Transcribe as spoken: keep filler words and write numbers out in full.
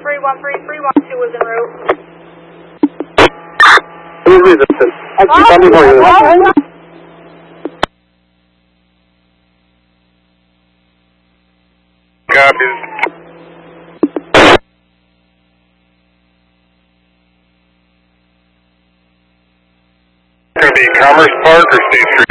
three one three three one two was en route. Who's resistant? I'll keep on before you. Copies. Going to be Commerce Park or State Street?